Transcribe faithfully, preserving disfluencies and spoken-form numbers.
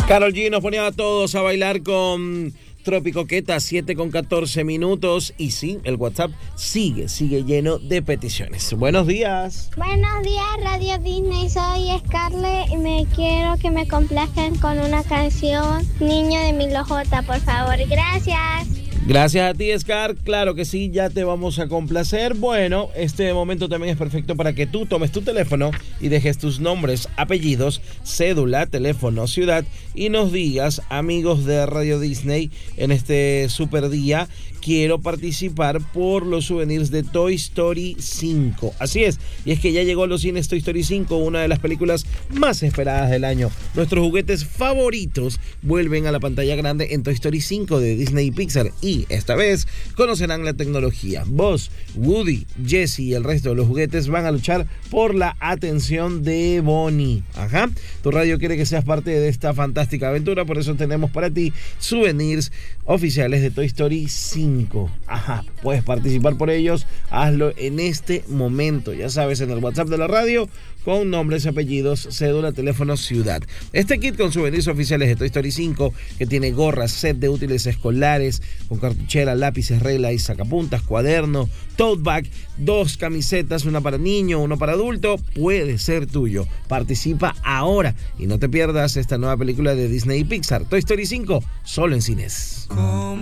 Karol G nos ponía a todos a bailar con Tropicoqueta, siete con catorce minutos. Y sí, el WhatsApp sigue, sigue lleno de peticiones. Buenos días. Buenos días, Radio Disney. Soy Scarlett y me quiero que me complazcan con una canción Niño de Milo J, por favor. Gracias. Gracias a ti, Scar. Claro que sí, ya te vamos a complacer. Bueno, este momento también es perfecto para que tú tomes tu teléfono y dejes tus nombres, apellidos, cédula, teléfono, ciudad y nos digas, amigos de Radio Disney, en este super día, quiero participar por los souvenirs de Toy Story cinco. Así es, y es que ya llegó a los cines Toy Story cinco, una de las películas más esperadas del año. Nuestros juguetes favoritos vuelven a la pantalla grande en Toy Story cinco de Disney y Pixar. Y esta vez conocerán la tecnología. Buzz, Woody, Jessie y el resto de los juguetes van a luchar por la atención de Bonnie. Ajá. Tu radio quiere que seas parte de esta fantástica aventura, por eso tenemos para ti souvenirs oficiales de Toy Story cinco. Ajá. Puedes participar por ellos. Hazlo en este momento. Ya sabes, en el WhatsApp de la radio, con nombres, apellidos, cédula, teléfono, ciudad. Este kit con souvenirs oficiales de Toy Story cinco, que tiene gorras, set de útiles escolares, con cartuchera, lápices, regla y sacapuntas, cuaderno, tote bag, dos camisetas, una para niño, uno para adulto, puede ser tuyo. Participa ahora y no te pierdas esta nueva película de Disney y Pixar, Toy Story cinco, solo en cines. ¿Cómo